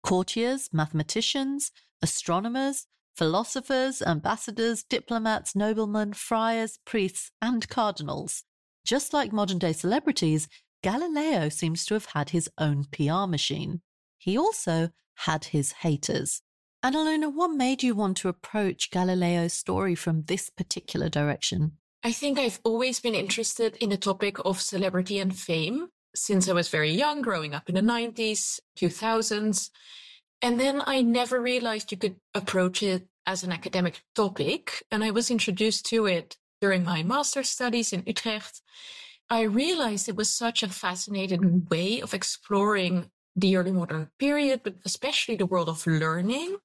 Courtiers, mathematicians, astronomers, philosophers, ambassadors, diplomats, noblemen, friars, priests, and cardinals. Just like modern-day celebrities, Galileo seems to have had his own PR machine. He also had his haters. Annalena, what made you want to approach Galileo's story from this particular direction? I think I've always been interested in the topic of celebrity and fame since I was very young, growing up in the 90s, 2000s. And then I never realized you could approach it as an academic topic. And I was introduced to it during my master's studies in Utrecht. I realized it was such a fascinating way of exploring the early modern period, but especially the world of learning.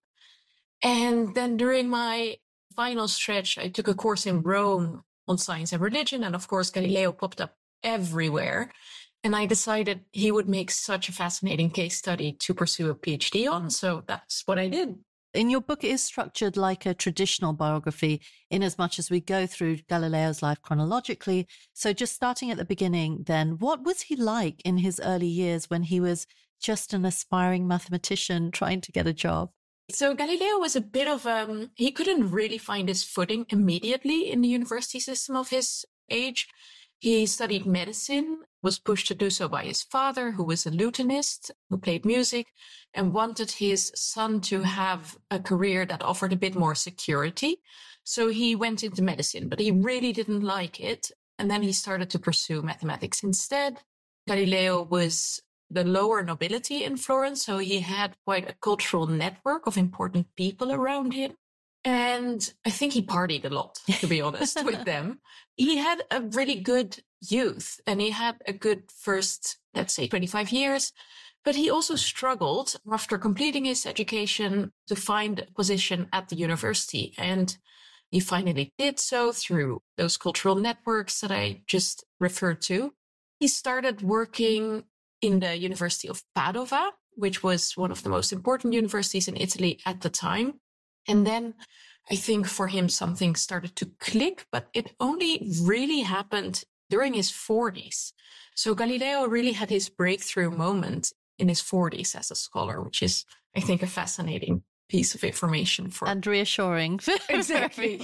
And then during my final stretch, I took a course in Rome on science and religion. And of course, Galileo popped up everywhere. And I decided he would make such a fascinating case study to pursue a PhD on. So that's what I did. In your book, it is structured like a traditional biography in as much as we go through Galileo's life chronologically. So just starting at the beginning, then, what was he like in his early years when he was just an aspiring mathematician trying to get a job? So Galileo was a bit of, he couldn't really find his footing immediately in the university system of his age. He studied medicine, was pushed to do so by his father, who was a lutenist, who played music, and wanted his son to have a career that offered a bit more security. So he went into medicine, but he really didn't like it. And then he started to pursue mathematics instead. Galileo was the lower nobility in Florence, so he had quite a cultural network of important people around him. And I think he partied a lot, to be honest, with them. He had a really good youth and he had a good first, let's say, 25 years. But he also struggled after completing his education to find a position at the university. And he finally did so through those cultural networks that I just referred to. He started working in the University of Padova, which was one of the most important universities in Italy at the time. And then I think for him, something started to click, but it only really happened during his 40s. So Galileo really had his breakthrough moment in his 40s as a scholar, which is, I think, a fascinating piece of information for. And reassuring. Exactly.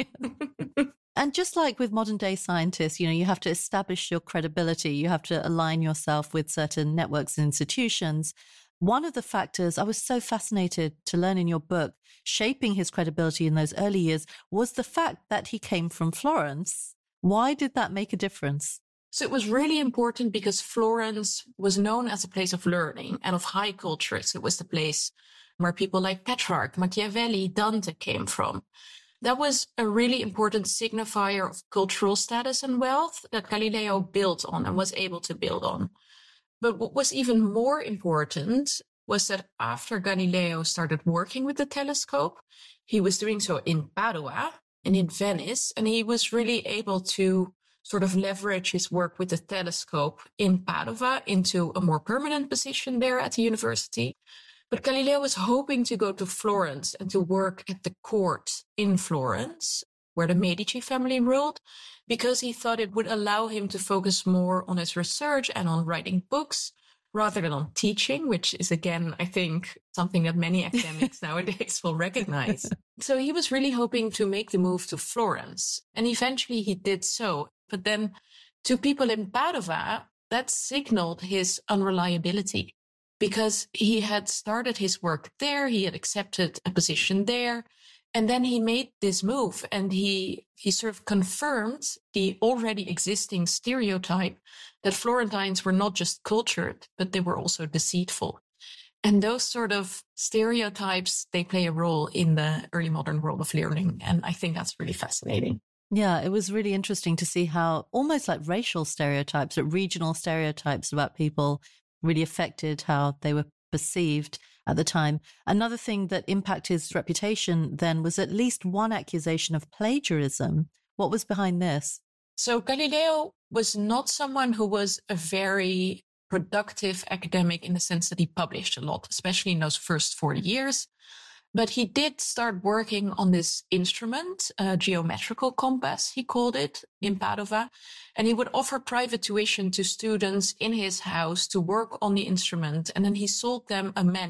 And just like with modern day scientists, you have to establish your credibility. You have to align yourself with certain networks and institutions. One of the factors I was so fascinated to learn in your book, shaping his credibility in those early years, was the fact that he came from Florence. Why did that make a difference? So it was really important because Florence was known as a place of learning and of high culture. So it was the place where people like Petrarch, Machiavelli, Dante came from. That was a really important signifier of cultural status and wealth that Galileo built on and was able to build on. But what was even more important was that after Galileo started working with the telescope, he was doing so in Padua and in Venice, and he was really able to sort of leverage his work with the telescope in Padua into a more permanent position there at the university. But Galileo was hoping to go to Florence and to work at the court in Florence, where the Medici family ruled, because he thought it would allow him to focus more on his research and on writing books rather than on teaching, which is, again, I think, something that many academics nowadays will recognize. So he was really hoping to make the move to Florence, and eventually he did so. But then to people in Padua, that signaled his unreliability because he had started his work there, he had accepted a position there, and then he made this move and he sort of confirmed the already existing stereotype that Florentines were not just cultured, but they were also deceitful. And those sort of stereotypes, they play a role in the early modern world of learning. And I think that's really fascinating. Yeah, it was really interesting to see how almost like racial stereotypes or regional stereotypes about people really affected how they were perceived at the time. Another thing that impacted his reputation then was at least one accusation of plagiarism. What was behind this? So Galileo was not someone who was a very productive academic in the sense that he published a lot, especially in those first 40 years. But he did start working on this instrument, a geometrical compass, he called it, in Padova. And he would offer private tuition to students in his house to work on the instrument. And then he sold them a manual